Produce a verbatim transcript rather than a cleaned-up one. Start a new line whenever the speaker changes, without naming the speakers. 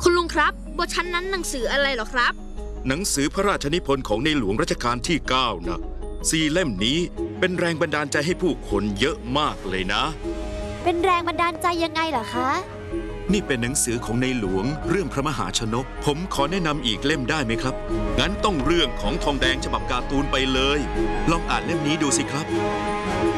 คุณลุงครับบนชั้นนั้นหนังสืออะไรเหรอครับ
หนังสือพระราชนิพนธ์ของในหลวงรัชกาลที่เก้านะสี่เล่มนี้เป็นแรงบันดาลใจให้ผู้คนเยอะมากเลยนะ
เป็นแรงบันดาลใจยังไงเหรอคะ
นี่เป็นหนังสือของในหลวงเรื่องพระมหาชนกผมขอแนะนำอีกเล่มได้ไหมครับงั้นต้องเรื่องของทองแดงฉบับการ์ตูนไปเลยลองอ่านเล่มนี้ดูสิครับ